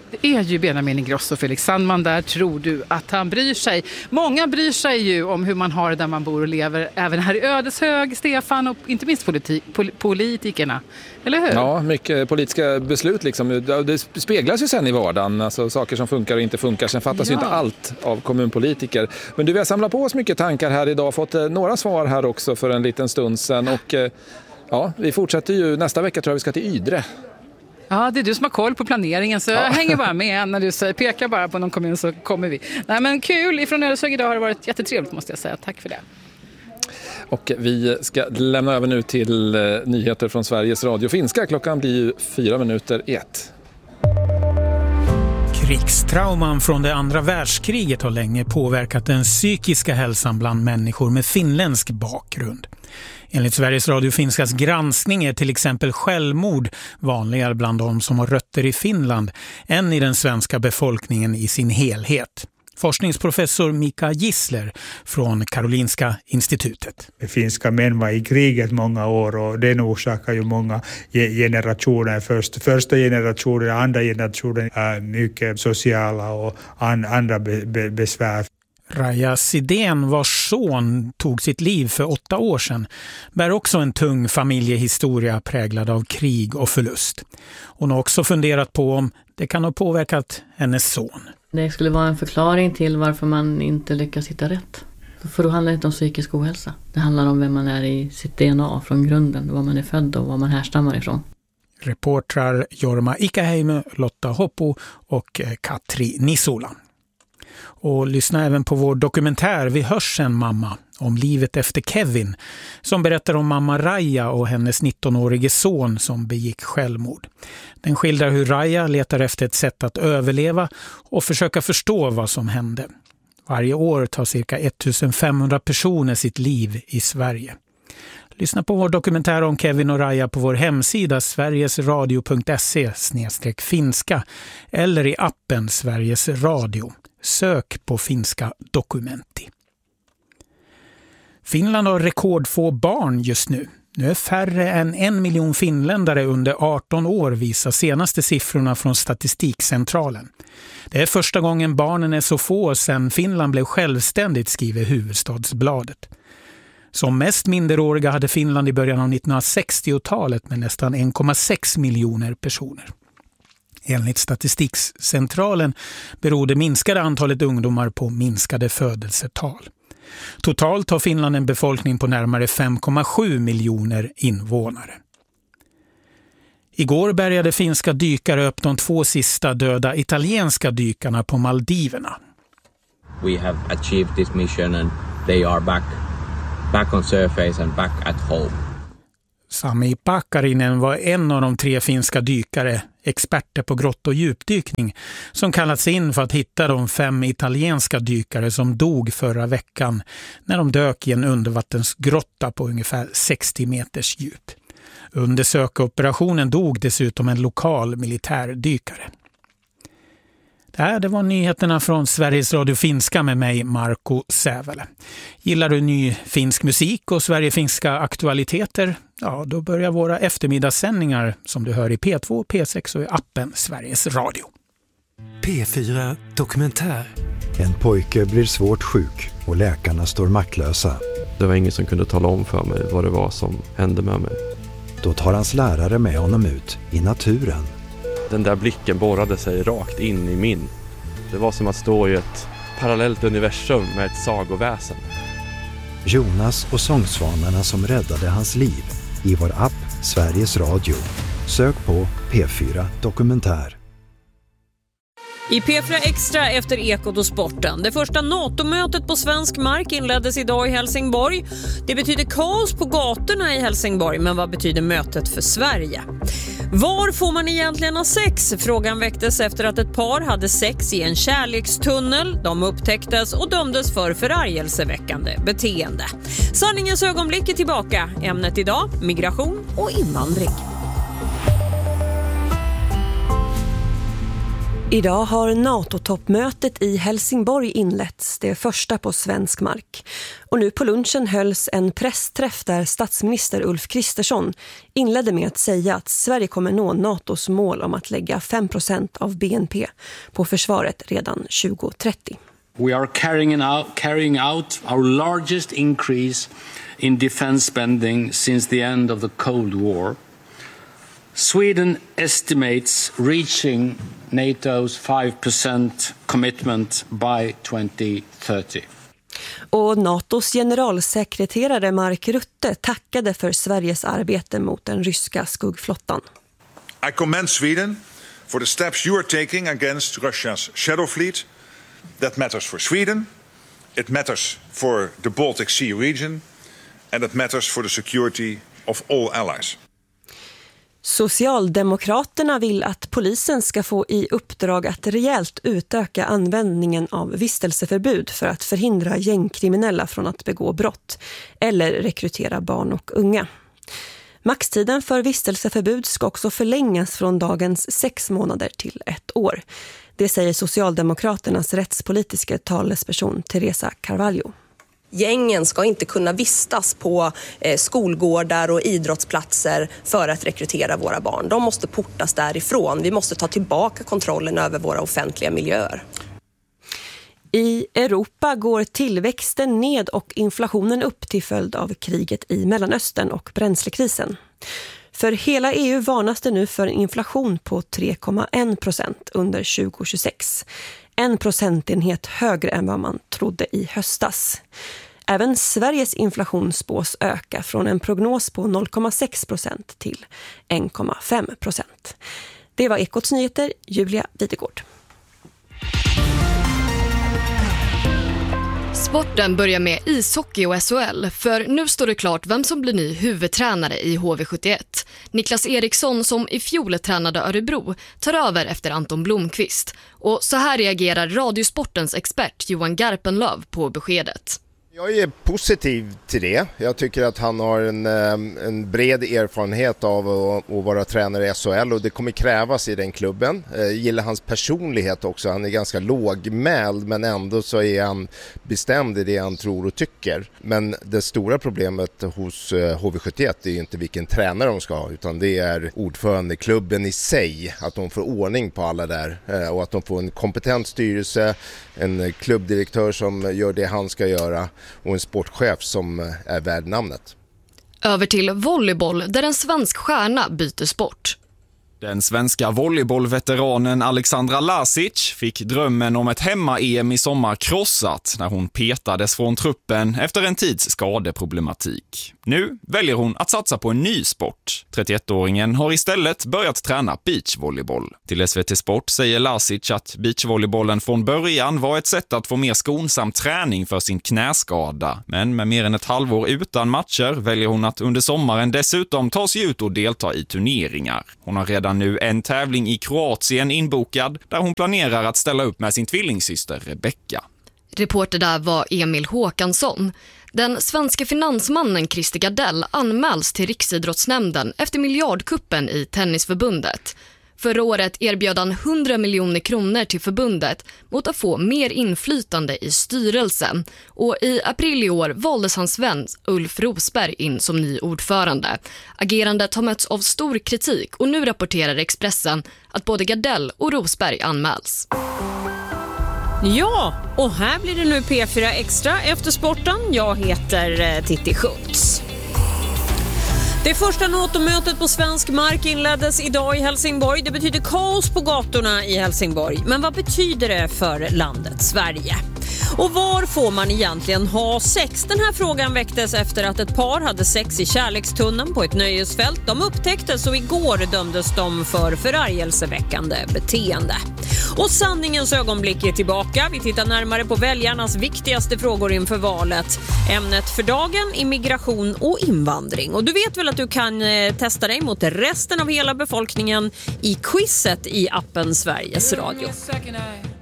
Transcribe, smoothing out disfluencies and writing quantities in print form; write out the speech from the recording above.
Det är ju Benjamin Ingrosso och Felix Sandman där. Tror du att han bryr sig? Många bryr sig ju om hur man har det där man bor och lever. Även här i Ödeshög, Stefan, och inte minst politikerna. Eller hur? Ja, mycket politiska beslut liksom. Det speglas ju sen i vardagen. Alltså saker som funkar och inte funkar. Sen fattas ju inte allt av kommunpolitiker. Men vi har samlat på oss mycket tankar här idag. Fått några svar här också för en liten stund sedan. Och ja, vi fortsätter ju. Nästa vecka tror jag vi ska till Ydre. Ja, det är du som har koll på planeringen, så jag hänger bara med när du pekar bara på någon kommun så kommer vi. Nej, men kul, ifrån Ödeshög idag har det varit jättetrevligt måste jag säga. Tack för det. Och vi ska lämna över nu till nyheter från Sveriges Radio Finska. Klockan blir ju 1:04. Krigstrauman från det andra världskriget har länge påverkat den psykiska hälsan bland människor med finländsk bakgrund. Enligt Sveriges Radio Finskas granskning är till exempel självmord vanligare bland de som har rötter i Finland än i den svenska befolkningen i sin helhet. Forskningsprofessor Mika Gissler från Karolinska institutet. Finska män var i kriget många år och den orsakar ju många generationer. Första generationen, andra generationen är mycket sociala och andra besvär. Raja Sidén, vars son tog sitt liv för 8 år sedan, bär också en tung familjehistoria präglad av krig och förlust. Hon har också funderat på om det kan ha påverkat hennes son. Det skulle vara en förklaring till varför man inte lyckas hitta rätt. För då handlar det inte om psykisk ohälsa. Det handlar om vem man är i sitt DNA från grunden, var man är född och var man härstammar ifrån. Reportrar Jorma Ikaheime, Lotta Hoppo och Katri Nisola. Och lyssna även på vår dokumentär Vi hörs sen mamma om livet efter Kevin, som berättar om mamma Raja och hennes 19-årige son som begick självmord. Den skildrar hur Raja letar efter ett sätt att överleva och försöka förstå vad som hände. Varje år tar cirka 1500 personer sitt liv i Sverige. Lyssna på vår dokumentär om Kevin och Raja på vår hemsida sverigesradio.se/finska eller i appen Sveriges Radio. Sök på finska dokumenti. Finland har rekordfå barn just nu. Nu är färre än 1 miljon finländare under 18 år, visar senaste siffrorna från Statistikcentralen. Det är första gången barnen är så få sedan Finland blev självständigt, skriver Hufvudstadsbladet. Som mest minderåriga hade Finland i början av 1960-talet med nästan 1,6 miljoner personer. Enligt Statistikcentralen beror det minskade antalet ungdomar på minskade födelsetal. Totalt har Finland en befolkning på närmare 5,7 miljoner invånare. Igår bärgade finska dykare upp de 2 sista döda italienska dykarna på Maldiverna. We have achieved this mission and they are back on surface and back at home. Sami Pakarinen var en av de 3 finska dykare, experter på grott- och djupdykning, som kallats in för att hitta de 5 italienska dykare som dog förra veckan när de dök i en undervattensgrotta på ungefär 60 meters djup. Under sökoperationen dog dessutom en lokal militärdykare. Det var nyheterna från Sveriges Radio Finska med mig, Marco Sävele. Gillar du ny finsk musik och Sverigefinska aktualiteter? Ja, då börjar våra eftermiddagssändningar som du hör i P2, P6 och i appen Sveriges Radio. P4 Dokumentär. En pojke blir svårt sjuk och läkarna står maktlösa. Det var ingen som kunde tala om för mig vad det var som hände med mig. Då tar hans lärare med honom ut i naturen. Den där blicken borrade sig rakt in i min. Det var som att stå i ett parallellt universum med ett sagoväsen. Jonas och sångsvanarna som räddade hans liv i vår app Sveriges Radio. Sök på P4 Dokumentär. I P4 Extra efter Ekot och sporten. Det första NATO-mötet på svensk mark inleddes idag i Helsingborg. Det betyder kaos på gatorna i Helsingborg, men vad betyder mötet för Sverige? Var får man egentligen ha sex? Frågan väcktes efter att ett par hade sex i en kärlekstunnel. De upptäcktes och dömdes för förargelseväckande beteende. Sanningens ögonblick är tillbaka. Ämnet idag, migration och invandring. Idag har NATO-toppmötet i Helsingborg inletts, det första på svensk mark. Och nu på lunchen hölls en pressträff där statsminister Ulf Kristersson inledde med att säga att Sverige kommer nå NATOs mål om att lägga 5% av BNP på försvaret redan 2030. We are carrying out our largest increase in defense spending since the end of the Cold War. Sweden estimates reaching NATO's 5% commitment by 2030. Och NATOs generalsekreterare Mark Rutte tackade för Sveriges arbete mot den ryska skuggflottan. I commend Sweden for the steps you are taking against Russia's shadow fleet. That matters for Sweden, it matters for the Baltic Sea region, and it matters for the security of all allies. Socialdemokraterna vill att polisen ska få i uppdrag att rejält utöka användningen av vistelseförbud för att förhindra gängkriminella från att begå brott eller rekrytera barn och unga. Maxtiden för vistelseförbud ska också förlängas från dagens 6 månader till 1 år. Det säger Socialdemokraternas rättspolitiska talesperson Teresa Carvalho. Gängen ska inte kunna vistas på skolgårdar och idrottsplatser för att rekrytera våra barn. De måste portas därifrån. Vi måste ta tillbaka kontrollen över våra offentliga miljöer. I Europa går tillväxten ned och inflationen upp till följd av kriget i Mellanöstern och bränslekrisen. För hela EU varnas det nu för en inflation på 3,1% under 2026. 1 procentenhet högre än vad man trodde i höstas. Även Sveriges inflation spås öka från en prognos på 0,6% till 1,5%. Det var Ekots nyheter, Julia Videgård. Sporten börjar med ishockey och SHL, för nu står det klart vem som blir ny huvudtränare i HV71. Niklas Eriksson, som i fjol tränade Örebro, tar över efter Anton Blomqvist. Och så här reagerar Radiosportens expert Johan Garpenlöv på beskedet. Jag är positiv till det. Jag tycker att han har en bred erfarenhet av att vara tränare i SHL och det kommer krävas i den klubben. Jag gillar hans personlighet också. Han är ganska lågmäld men ändå så är han bestämd i det han tror och tycker. Men det stora problemet hos HV71 är inte vilken tränare de ska ha utan det är ordförande klubben i sig. Att de får ordning på alla där och att de får en kompetent styrelse, en klubbdirektör som gör det han ska göra och en sportchef som är värd namnet. Över till volleyboll där en svensk stjärna byter sport. Den svenska volleybollveteranen Alexandra Lasic fick drömmen om ett hemma-EM i sommar krossat när hon petades från truppen efter en tids skadeproblematik. Nu väljer hon att satsa på en ny sport. 31-åringen har istället börjat träna beachvolleyboll. Till SVT Sport säger Lasic att beachvolleybollen från början var ett sätt att få mer skonsam träning för sin knäskada. Men med mer än ett halvår utan matcher väljer hon att under sommaren dessutom ta sig ut och delta i turneringar. Hon har redan nu en tävling i Kroatien inbokad där hon planerar att ställa upp med sin tvillingsyster Rebecca. Reporter där var Emil Håkansson. Den svenska finansmannen Christer Gardell anmäls till Riksidrottsnämnden efter miljardkuppen i Tennisförbundet. Förra året erbjöd han 100 miljoner kronor till förbundet mot att få mer inflytande i styrelsen. Och i april i år valdes hans vän Ulf Rosberg in som ny ordförande. Agerandet har mötts av stor kritik och nu rapporterar Expressen att både Gardell och Rosberg anmäls. Ja, och här blir det nu P4 Extra efter sporten. Jag heter Titti Schultz. Det första NATO-mötet på svensk mark inleddes idag i Helsingborg. Det betyder kaos på gatorna i Helsingborg. Men vad betyder det för landet Sverige? Och var får man egentligen ha sex? Den här frågan väcktes efter att ett par hade sex i kärlekstunneln på ett nöjesfält. De upptäcktes och igår dömdes de för förargelseväckande beteende. Och sanningens ögonblick är tillbaka. Vi tittar närmare på väljarnas viktigaste frågor inför valet. Ämnet för dagen är migration och invandring. Och du vet väl att du kan testa dig mot resten av hela befolkningen i quizet i appen Sveriges Radio.